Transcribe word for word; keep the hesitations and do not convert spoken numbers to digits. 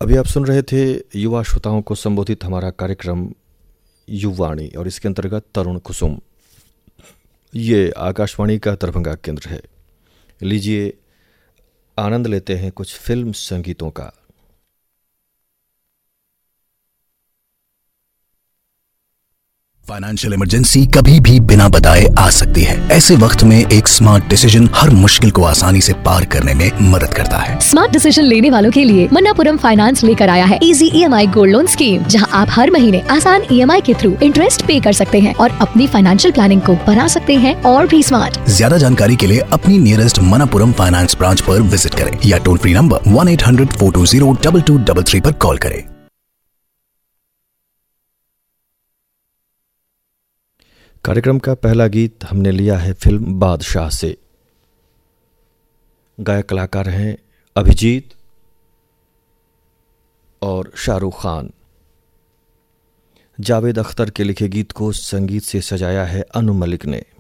अभी आप सुन रहे थे युवा श्रोताओं को संबोधित हमारा कार्यक्रम युवाणी, और इसके अंतर्गत तरुण कुसुम। ये आकाशवाणी का दरभंगा केंद्र है। लीजिए आनंद लेते हैं कुछ फिल्म संगीतों का। फाइनेंशियल इमरजेंसी कभी भी बिना बताए आ सकती है। ऐसे वक्त में एक स्मार्ट डिसीजन हर मुश्किल को आसानी से पार करने में मदद करता है। स्मार्ट डिसीजन लेने वालों के लिए मन्नापुरम फाइनेंस लेकर आया है easy EMI gold loan scheme, जहां आप हर महीने आसान ईएमआई के थ्रू इंटरेस्ट पे कर सकते हैं और अपनी फाइनेंशियल प्लानिंग को बना सकते हैं और भी स्मार्ट। ज्यादा जानकारी के लिए अपनी नियरेस्ट मन्नापुरम फाइनेंस ब्रांच पर विजिट करें या toll free number one eight hundred four to zero double two double three पर कॉल करें। कार्यक्रम का पहला गीत हमने लिया है फिल्म बादशाह से। गायक कलाकार हैं अभिजीत और शाहरुख खान। जावेद अख्तर के लिखे गीत को संगीत से सजाया है अनु मलिक ने।